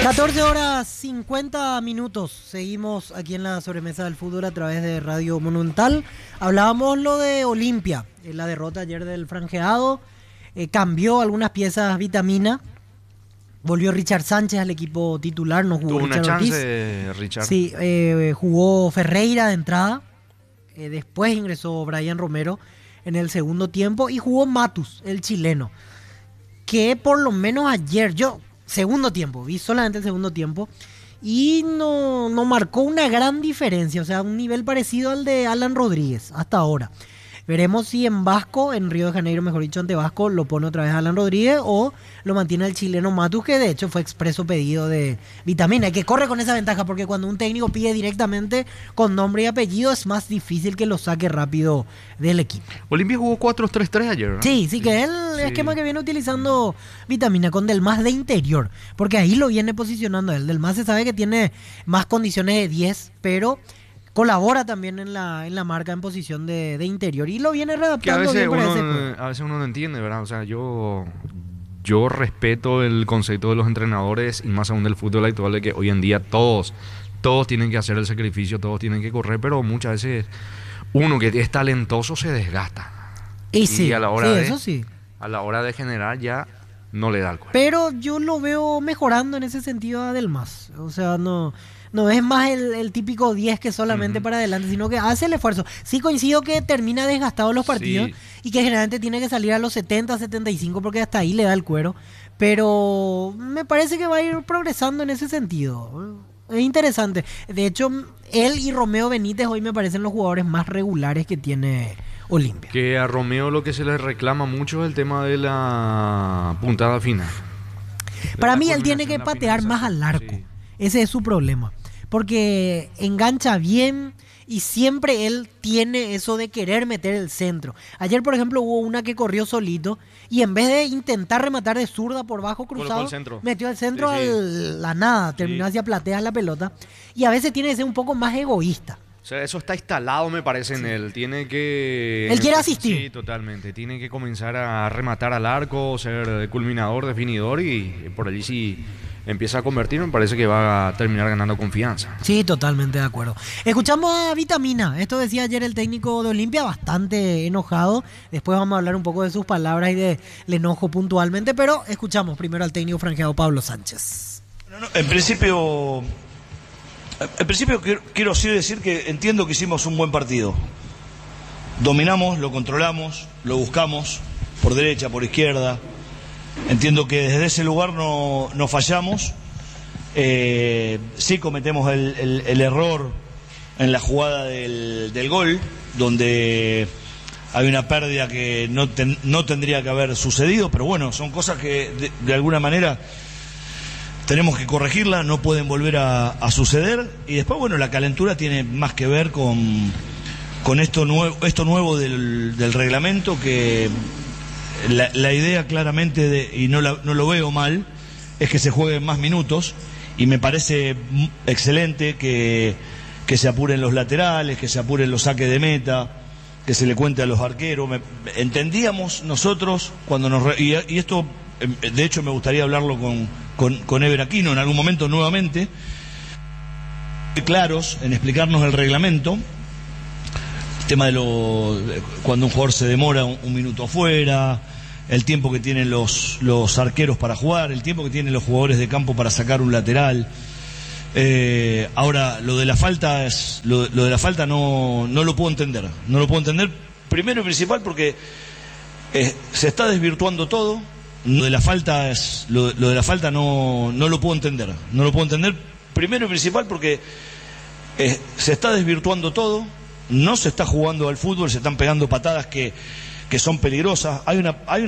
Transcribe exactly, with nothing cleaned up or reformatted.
catorce horas cincuenta minutos. Seguimos aquí en la sobremesa del fútbol a través de Radio Monumental. Hablábamos lo de Olimpia, eh, la derrota ayer del Franjeado. Eh, cambió algunas piezas Vitamina. Volvió Richard Sánchez al equipo titular, no jugó Tuvo Richard una chance, Ortiz. Richard. Sí, eh, jugó Ferreira de entrada. Eh, después ingresó Brian Romero en el segundo tiempo y jugó Matus, el chileno. Que por lo menos ayer, yo, segundo tiempo, vi solamente el segundo tiempo y no, no marcó una gran diferencia, o sea, un nivel parecido al de Alan Rodríguez hasta ahora. Veremos si en Vasco, en Río de Janeiro, mejor dicho, ante Vasco, lo pone otra vez Alan Rodríguez o lo mantiene el chileno Matus, que de hecho fue expreso pedido de Vitamina, y que corre con esa ventaja, porque cuando un técnico pide directamente con nombre y apellido es más difícil que lo saque rápido del equipo. Olimpia jugó cuatro tres tres ayer, ¿no? Sí, sí, que es el Sí. esquema que viene utilizando Vitamina con Delmas de interior, porque ahí lo viene posicionando él. Delmas se sabe que tiene más condiciones de diez, pero colabora también en la, en la marca en posición de, de interior y lo viene Que a readaptando veces, bien para ese uno, juego. a veces uno no entiende, ¿verdad? O sea, yo, yo respeto el concepto de los entrenadores y más aún del fútbol actual, de que hoy en día todos, todos tienen que hacer el sacrificio, todos tienen que correr, pero muchas veces uno que es talentoso se desgasta. Y sí, a la hora sí, de, eso sí. A la hora de generar ya no le da el cuerpo. Pero yo lo veo mejorando en ese sentido a Delmas. O sea, no, no es más el, el típico diez que solamente uh-huh. para adelante, sino que hace el esfuerzo. Sí coincido que termina desgastado los partidos Sí. y que generalmente tiene que salir a los setenta, setenta y cinco porque hasta ahí le da el cuero. Pero me parece que va a ir progresando en ese sentido. Es interesante. De hecho, él y Romeo Benítez hoy me parecen los jugadores más regulares que tiene Olimpia. Que a Romeo lo que se le reclama mucho es el tema de la puntada final. Para mí él tiene que patear más al arco. Sí. Ese es su problema. Porque engancha bien y siempre él tiene eso de querer meter el centro. Ayer, por ejemplo, hubo una que corrió solito y en vez de intentar rematar de zurda por bajo cruzado, el centro. metió el centro a sí, sí. la nada. Terminó sí. hacia platea la pelota. Y a veces tiene que ser un poco más egoísta. O sea, eso está instalado, me parece, sí. en él. Tiene que... Él quiere asistir. Sí, totalmente. Tiene que comenzar a rematar al arco, ser culminador, definidor, y por allí sí empieza a convertir, me parece que va a terminar ganando confianza. Sí, totalmente de acuerdo. Escuchamos a Vitamina. Esto decía ayer el técnico de Olimpia, bastante enojado. Después vamos a hablar un poco de sus palabras y del enojo puntualmente, pero escuchamos primero al técnico franjeado Pablo Sánchez. No, no, en principio... En principio quiero, quiero sí decir que entiendo que hicimos un buen partido. Dominamos, lo controlamos, lo buscamos, por derecha, por izquierda. Entiendo que desde ese lugar no, no fallamos. Eh, sí cometemos el, el, el error en la jugada del, del gol, donde hay una pérdida que no, ten, no tendría que haber sucedido, pero bueno, son cosas que de, de alguna manera... tenemos que corregirla, no pueden volver a, a suceder. Y después, bueno, la calentura tiene más que ver con, con esto, nuevo, esto nuevo del, del reglamento, que la, la idea claramente, de, y no, la, no lo veo mal, es que se jueguen más minutos. Y me parece excelente que, que se apuren los laterales, que se apuren los saques de meta, que se le cuente a los arqueros. Me, entendíamos nosotros cuando nos... Y, y esto, de hecho, me gustaría hablarlo con... con, con Ever Aquino en algún momento nuevamente, claros en explicarnos el reglamento, el tema de lo, cuando un jugador se demora un, un minuto afuera, el tiempo que tienen los, los arqueros para jugar, el tiempo que tienen los jugadores de campo para sacar un lateral. Eh, ahora, lo de la falta es, lo, lo de la falta no, no lo puedo entender, no lo puedo entender, primero y principal porque eh, se está desvirtuando todo. Lo de la falta es, lo, lo de la falta no, no lo puedo entender, no lo puedo entender primero y principal porque eh, se está desvirtuando todo, no se está jugando al fútbol, se están pegando patadas que, que son peligrosas, hay una, hay una